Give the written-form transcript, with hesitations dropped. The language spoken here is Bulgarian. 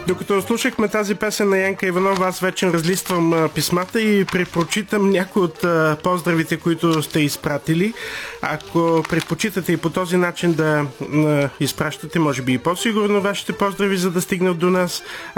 Докато слушахме тази песен на Янка Иванова, аз вече разлиствам писмата и препрочитам някои от поздравите, които сте изпратили. Ако предпочитате и по този начин да изпращате, може би и по-сигурно вашите поздрави, за да стигнат до нас,